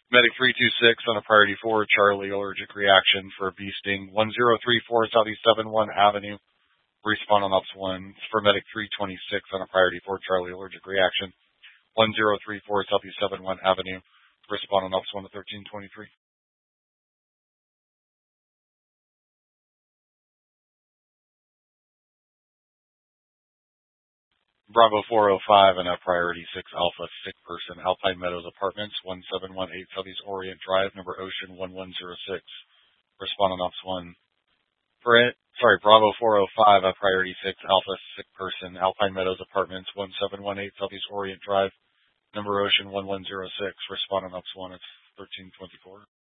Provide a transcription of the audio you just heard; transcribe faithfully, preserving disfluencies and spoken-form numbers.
Medic three two six on a priority four, Charlie, allergic reaction for a bee sting. one zero three four Southeast seven one Avenue, respond on ops one. For Medic three twenty-six on a priority four, Charlie, allergic reaction. one zero three four Southeast seven one Avenue, respond on ops one to thirteen twenty-three. Bravo four oh five and a priority six Alpha, sick person, Alpine Meadows Apartments, one seven one eight Southeast Orient Drive, number Ocean one one zero six. Respond on ops one. For it, sorry, Bravo four oh five, a priority six Alpha, sick person, Alpine Meadows Apartments, one seven one eight Southeast Orient Drive, number Ocean one one zero six. Respond on ops one. It's thirteen twenty-four.